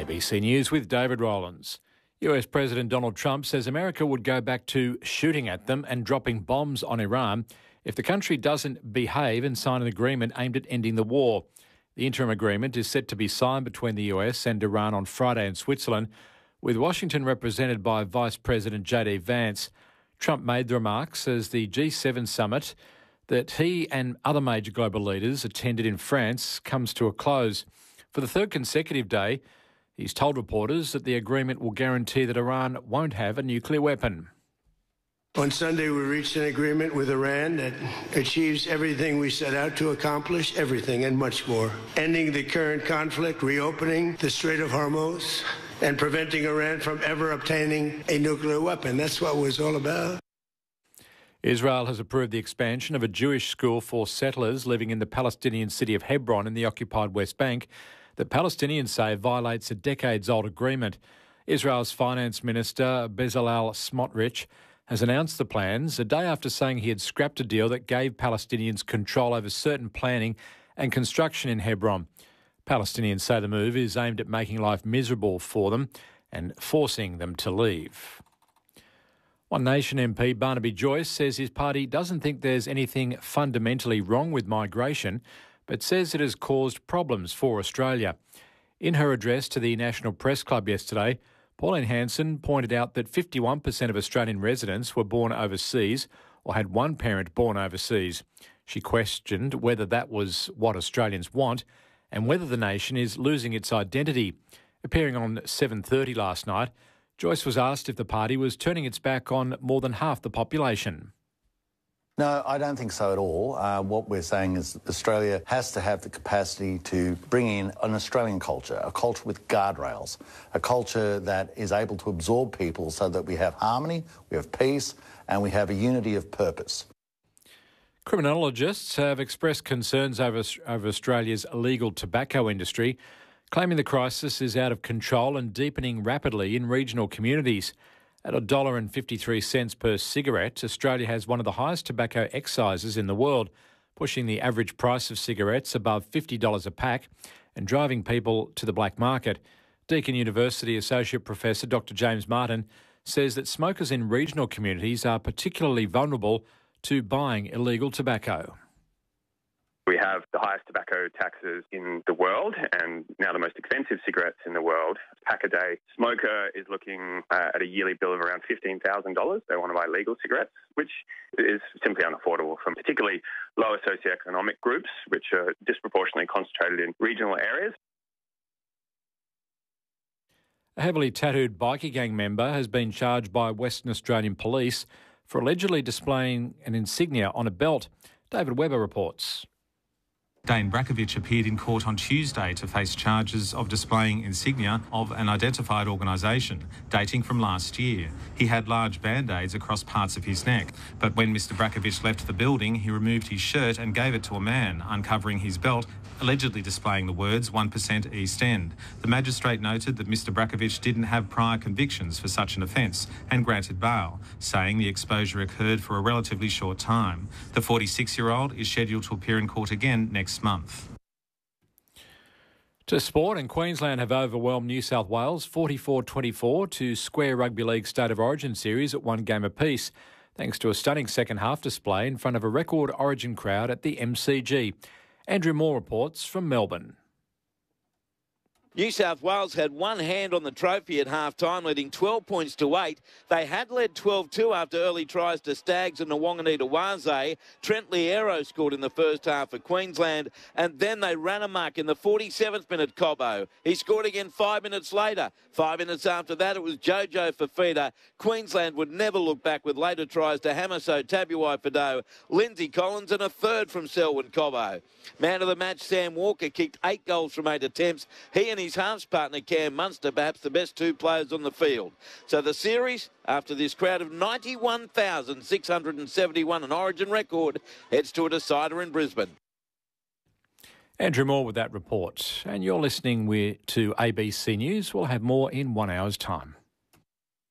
ABC News with David Rowlands. US President Donald Trump says America would go back to shooting at them and dropping bombs on Iran if the country doesn't behave and sign an agreement aimed at ending the war. The interim agreement is set to be signed between the US and Iran on Friday in Switzerland, with Washington represented by Vice President J.D. Vance. Trump made the remarks as the G7 summit that he and other major global leaders attended in France comes to a close. For the third consecutive day, he's told reporters that the agreement will guarantee that Iran won't have a nuclear weapon. On Sunday, we reached an agreement with Iran that achieves everything we set out to accomplish, everything and much more. Ending the current conflict, reopening the Strait of Hormuz, and preventing Iran from ever obtaining a nuclear weapon. That's what it was all about. Israel has approved the expansion of a Jewish school for settlers living in the Palestinian city of Hebron in the occupied West Bank that Palestinians say violates a decades-old agreement. Israel's Finance Minister Bezalel Smotrich has announced the plans a day after saying he had scrapped a deal that gave Palestinians control over certain planning and construction in Hebron. Palestinians say the move is aimed at making life miserable for them and forcing them to leave. One Nation MP Barnaby Joyce says his party doesn't think there's anything fundamentally wrong with migration, but says it has caused problems for Australia. In her address to the National Press Club yesterday, Pauline Hanson pointed out that 51% of Australian residents were born overseas or had one parent born overseas. She questioned whether that was what Australians want and whether the nation is losing its identity. Appearing on 7:30 last night, Joyce was asked if the party was turning its back on more than half the population. No, I don't think so at all. What we're saying is Australia has to have the capacity to bring in an Australian culture, a culture with guardrails, a culture that is able to absorb people so that we have harmony, we have peace, and we have a unity of purpose. Criminologists have expressed concerns over Australia's illegal tobacco industry, claiming the crisis is out of control and deepening rapidly in regional communities. At $1.53 per cigarette, Australia has one of the highest tobacco excises in the world, pushing the average price of cigarettes above $50 a pack and driving people to the black market. Deakin University Associate Professor Dr James Martin says that smokers in regional communities are particularly vulnerable to buying illegal tobacco. We have the highest tobacco taxes in the world and now the most expensive cigarettes in the world. A pack a day smoker is looking at a yearly bill of around $15,000. They want to buy legal cigarettes, which is simply unaffordable for particularly lower socioeconomic groups, which are disproportionately concentrated in regional areas. A heavily tattooed bikie gang member has been charged by Western Australian Police for allegedly displaying an insignia on a belt. David Webber reports. Dane Brakovic appeared in court on Tuesday to face charges of displaying insignia of an identified organisation dating from last year. He had large band-aids across parts of his neck, but when Mr Brakovic left the building, he removed his shirt and gave it to a man, uncovering his belt, allegedly displaying the words 1% East End. The magistrate noted that Mr Brakovic didn't have prior convictions for such an offence and granted bail, saying the exposure occurred for a relatively short time. The 46-year-old is scheduled to appear in court again next month. To sport, and Queensland have overwhelmed New South Wales 44-24 to square Rugby League State of Origin series at one game apiece, thanks to a stunning second-half display in front of a record Origin crowd at the MCG. Andrew Moore reports from Melbourne. New South Wales had one hand on the trophy at half-time, leading 12 points to 8. They had led 12-2 after early tries to Staggs and Nwanganita-Waze. Trent Liero scored in the first half for Queensland, and then they ran amok in the 47th minute. Cobbo. He scored again 5 minutes later. 5 minutes after that, it was Jojo Fafita. Queensland would never look back with later tries to Hamiso Tabuai-Fidow, Lindsay Collins, and a third from Selwyn Cobbo. Man of the match, Sam Walker, kicked 8 goals from 8 attempts. He and his halves partner Cam Munster, perhaps the best two players on the field. So the series, after this crowd of 91,671, an Origin record, heads to a decider in Brisbane. Andrew Moore with that report. And you're listening to ABC News. We'll have more in 1 hour's time.